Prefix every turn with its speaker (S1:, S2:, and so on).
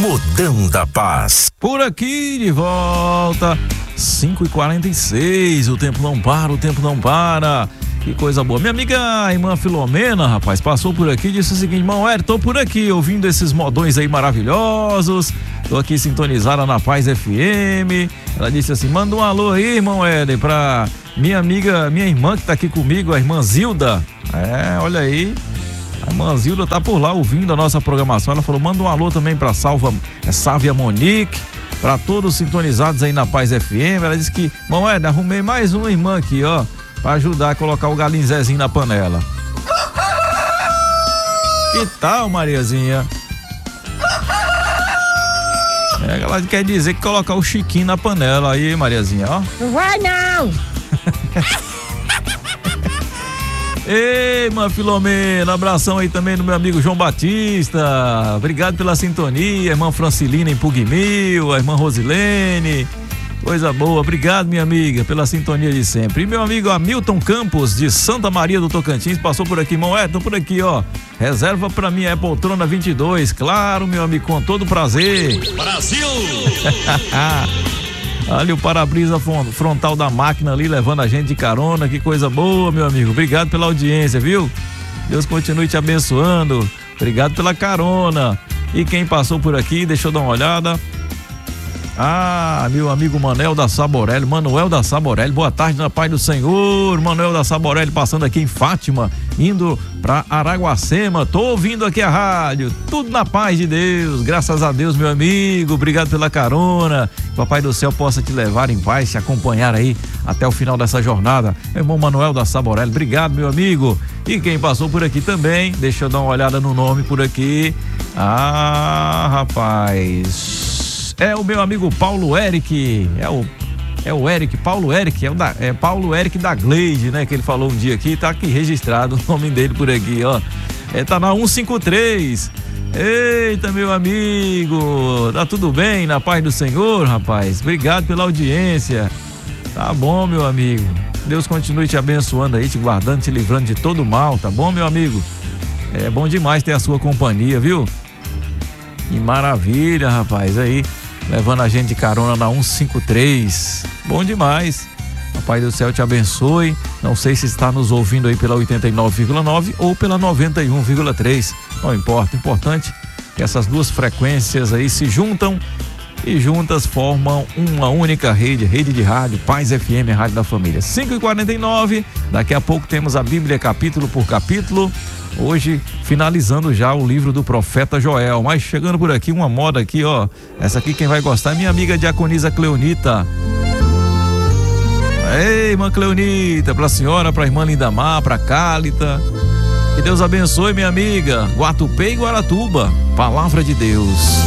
S1: Modão da Paz.
S2: Por aqui de volta, 5h46, o tempo não para. Que coisa boa. Minha amiga irmã Filomena, rapaz, passou por aqui e disse o seguinte: irmão, tô por aqui ouvindo esses modões aí maravilhosos, tô aqui sintonizada na Paz FM. Ela disse assim: manda um alô aí, irmão Éder, pra minha amiga, minha irmã que tá aqui comigo, a irmã Zilda. Olha aí, a irmã Zilda tá por lá ouvindo a nossa programação. Ela falou: manda um alô também pra Sávia Monique, pra todos sintonizados aí na Paz FM. Ela disse que, irmão Éder, arrumei mais uma irmã aqui, ó, pra ajudar a colocar o galinho Zezinho na panela. Que tal, Mariazinha? Ela quer dizer que colocar o Chiquinho na panela aí, Mariazinha, ó.
S3: Não vai não!
S2: Ei, irmã Filomena, abração aí também do meu amigo João Batista. Obrigado pela sintonia, irmã Francilina em Pugmil, a irmã Rosilene. Coisa boa, obrigado, minha amiga, pela sintonia de sempre. E meu amigo Hamilton Campos, de Santa Maria do Tocantins, passou por aqui, irmão. Tô por aqui, ó. Reserva pra mim é poltrona 22. Claro, meu amigo, com todo prazer.
S1: Brasil!
S2: Olha o para-brisa frontal da máquina ali, levando a gente de carona. Que coisa boa, meu amigo. Obrigado pela audiência, viu? Deus continue te abençoando. Obrigado pela carona. E quem passou por aqui, deixa eu dar uma olhada. Meu amigo Manuel da Saborelli, boa tarde na paz do Senhor. Manuel da Saborelli passando aqui em Fátima, indo pra Araguacema. Tô ouvindo aqui a rádio, tudo na paz de Deus, graças a Deus, meu amigo. Obrigado pela carona. Papai do céu possa te levar em paz, te acompanhar aí até o final dessa jornada. Irmão Manuel da Saborelli, obrigado, meu amigo. E quem passou por aqui também, deixa eu dar uma olhada no nome por aqui. Rapaz, é o meu amigo Paulo Eric, Paulo Eric, Paulo Eric da Gleide, né, que ele falou um dia aqui, tá aqui registrado o nome dele por aqui, ó. Tá na 153. Eita, meu amigo, tá tudo bem, na paz do Senhor, rapaz? Obrigado pela audiência. Tá bom, meu amigo. Deus continue te abençoando aí, te guardando, te livrando de todo mal, tá bom, meu amigo? É bom demais ter a sua companhia, viu? Que maravilha, rapaz, aí, levando a gente de carona na 153. Bom demais. Papai do céu te abençoe. Não sei se está nos ouvindo aí pela 89,9 ou pela 91,3. Não importa, importante que essas duas frequências aí se juntam e juntas formam uma única rede de rádio, Paz FM, Rádio da Família. 5h49, daqui a pouco temos a Bíblia capítulo por capítulo. Hoje, finalizando já o livro do profeta Joel, mas chegando por aqui uma moda aqui, ó. Essa aqui quem vai gostar é minha amiga diaconisa Cleonita. Ei, irmã Cleonita, pra senhora, pra irmã Lindamar, pra Cálita. Que Deus abençoe, minha amiga. Guatupê e Guaratuba, palavra de Deus.